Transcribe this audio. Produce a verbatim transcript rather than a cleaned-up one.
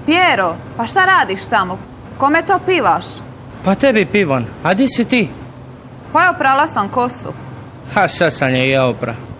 Pjero, pa šta radiš tamo? Kome to pivaš? Pa tebi pivan, a di si ti? Pa je oprala sam kosu. Ha, sad sam je i ja opra.